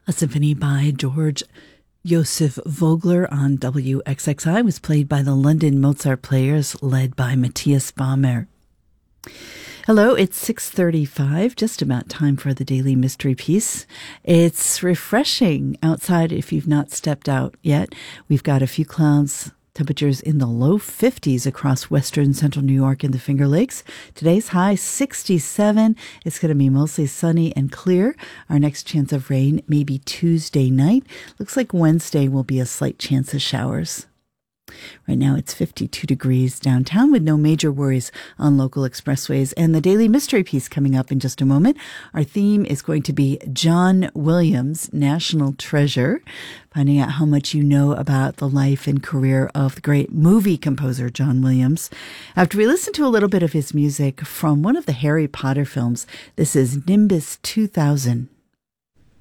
A symphony by George Joseph Vogler on WXXI was played by the London Mozart Players, led by Matthias Bamert. Hello, it's 6:35, just about time for the Daily Mystery Piece. It's refreshing outside if you've not stepped out yet. We've got a few clouds. Temperatures in the low 50s across western central New York and the Finger Lakes. Today's high 67. It's going to be mostly sunny and clear. Our next chance of rain may be Tuesday night. Looks like Wednesday will be a slight chance of showers. Right now it's 52 degrees downtown with no major worries on local expressways. And the Daily Mystery Piece coming up in just a moment. Our theme is going to be John Williams, National Treasure, finding out how much you know about the life and career of the great movie composer John Williams. After we listen to a little bit of his music from one of the Harry Potter films, this is Nimbus 2000.